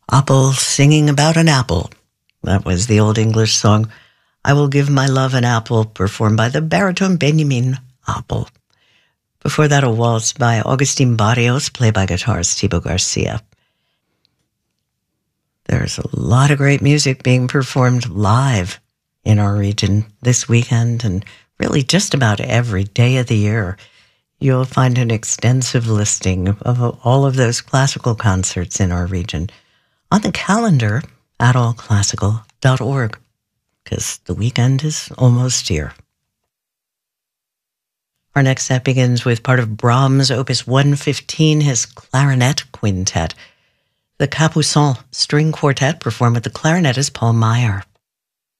Apple singing about an apple. That was the Old English song, I Will Give My Love an Apple, performed by the baritone Benjamin Apple. Before that, a waltz by Agustin Barrios, played by guitarist Thibaut Garcia. There's a lot of great music being performed live in our region this weekend, and really just about every day of the year. You'll find an extensive listing of all of those classical concerts in our region on the calendar at allclassical.org, because the weekend is almost here. Our next set begins with part of Brahms' Opus 115, his clarinet quintet. The Capuçon String Quartet performed with the clarinetist Paul Meyer.